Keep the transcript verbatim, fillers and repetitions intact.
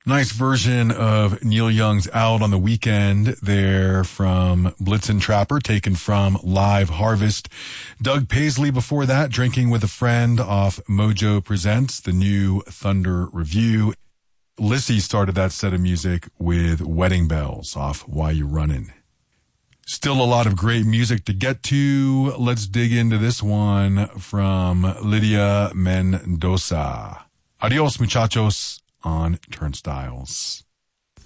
Nice version of Neil Young's Out on the Weekend there from Blitzen Trapper, taken from Live Harvest. Doug Paisley before that, Drinking with a Friend off Mojo Presents, the new Thunder Review. Lissy started that set of music with Wedding Bells off Why You Runnin'. Still a lot of great music to get to. Let's dig into this one from Lydia Mendoza. Adios, muchachos, on Turnstiles.